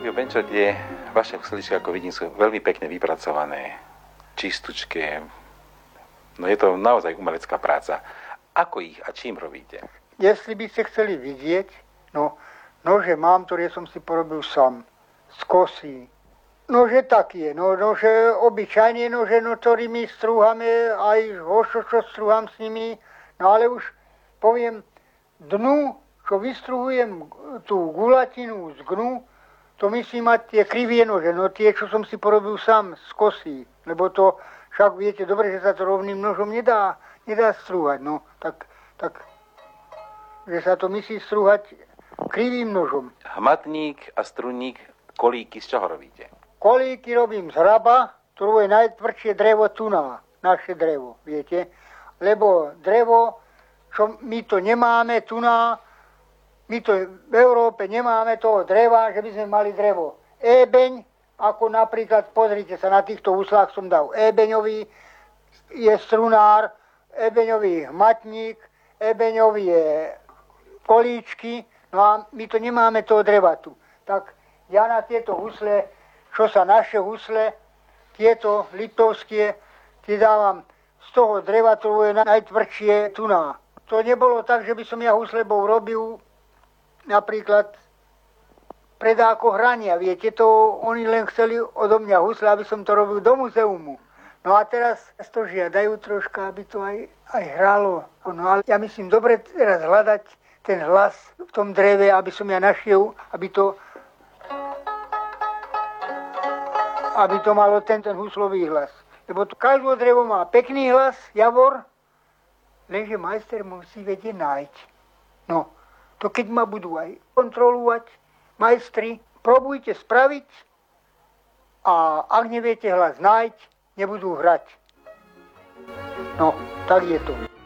Silvio Benčo, tie vaše husličky, ako vidím, sú veľmi pekne vypracované, čistúčké. No je to naozaj umelecká práca. Ako ich a čím robíte? Jestli by ste chceli vidieť, nože mám, ktoré som si porobil sám, z kosy. Nože také, nože obyčajne nože, ktorými strúhame, aj hošo, čo strúham s nimi, no ale už poviem, dnu, čo vystruhujem tú gulatinu z gnu, to musím mať tie krivie nože, no tie, čo som si porobil sám z kosy, lebo to, však viete dobre, že sa to rovným nožom nedá strúhať, no, tak že sa to musí strúhať krivým nožom. Hmatník a strunník, kolíky z čoho robíte? Kolíky robím z hraba, ktorú je najtvrdšie drevo tuná, naše drevo, viete, lebo drevo, čo my to nemáme, tuná, my to v Európe nemáme toho dreva, že by sme mali drevo. Ebeň, ako napríklad, pozrite sa, na týchto úslách som dal ebeňový, je strunár, ebeňový hmatník, ebeňový je kolíčky, no a my to nemáme toho dreva tu. Tak ja na tieto husle, čo sa naše husle, tieto litovské, tie dávam z toho dreva, ktoré je najtvrdšie tuná. To nebolo tak, že by som ja huslebou robil napríklad predáko hrania, viete, to oni len chceli odo mňa husle, aby som to robil do muzeumu. No a teraz to žiadajú troška, aby to aj hralo. No ale ja myslím, dobre teraz hľadať ten hlas v tom dreve, aby som ja našiel, aby to malo ten huslový hlas. Lebo každé drevo má pekný hlas, javor, lenže majster musí vedieť nájsť. No, to keď ma budú aj kontrolovať, majstri, probujte spraviť a ak neviete hlas nájsť, nebudú hrať. No, tak je to.